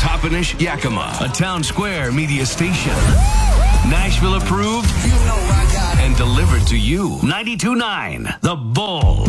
Toppenish, Yakima, a Town Square media station. Nashville approved and delivered to you. 92.9 The Bull.